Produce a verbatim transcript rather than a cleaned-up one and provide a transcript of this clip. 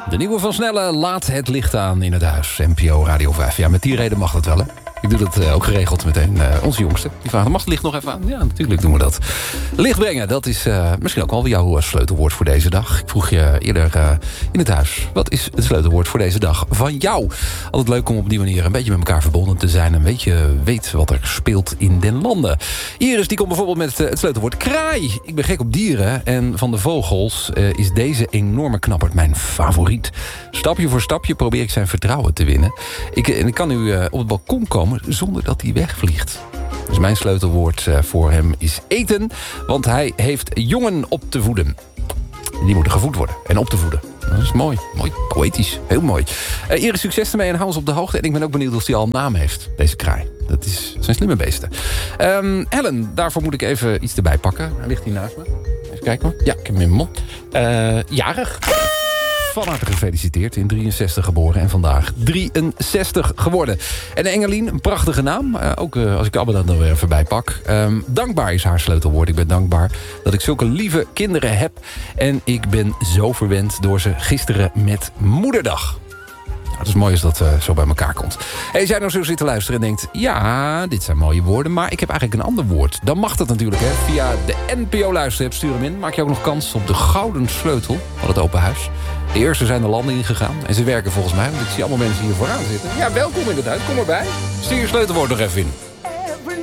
De nieuwe Van Snelle, laat het licht aan in het huis. N P O Radio vijf. Ja, met die reden mag dat wel, hè? Ik doe dat uh, ook geregeld meteen. Uh, onze jongste, die vraagt, mag het licht nog even aan? Ja, natuurlijk doen we dat. Licht brengen, dat is uh, misschien ook wel jouw sleutelwoord voor deze dag. Ik vroeg je eerder uh, in het huis. Wat is het sleutelwoord voor deze dag van jou? Altijd leuk om op die manier een beetje met elkaar verbonden te zijn. Een beetje weet wat er speelt in den landen. Iris, die komt bijvoorbeeld met uh, het sleutelwoord kraai. Ik ben gek op dieren. En van de vogels uh, is deze enorme knappert mijn favoriet. Stapje voor stapje probeer ik zijn vertrouwen te winnen. Ik, en ik kan nu uh, op het balkon komen zonder dat hij wegvliegt. Dus mijn sleutelwoord uh, voor hem is eten. Want hij heeft jongen op te voeden. Die moeten gevoed worden en op te voeden. Dat is mooi. Mooi. Poëtisch. Heel mooi. Uh, Iris, succes ermee en hou ons op de hoogte. En ik ben ook benieuwd of hij al een naam heeft, deze kraai. Dat is, zijn slimme beesten. Um, Ellen, daarvoor moet ik even iets erbij pakken. Hij ligt hier naast me. Even kijken. Ja, ik heb hem in mijn mond. Uh, jarig. Van harte gefeliciteerd. In drieënzestig geboren en vandaag drieënzestig geworden. En Engelien, een prachtige naam. Uh, ook uh, als ik Abba dan er weer even bij pak. Um, dankbaar is haar sleutelwoord. Ik ben dankbaar dat ik zulke lieve kinderen heb. En ik ben zo verwend door ze gisteren met Moederdag. Het is mooi als dat uh, zo bij elkaar komt. Hey, als jij nou zo zit te luisteren en denkt, ja, dit zijn mooie woorden, maar ik heb eigenlijk een ander woord. Dan mag dat natuurlijk, hè. Via de N P O-luisterapp, stuur hem in. Maak je ook nog kans op de gouden sleutel van het open huis. De eerste zijn de landen ingegaan. En ze werken volgens mij, want ik zie allemaal mensen hier vooraan zitten. Ja, welkom in het huis, kom erbij. Stuur je sleutelwoord nog even in.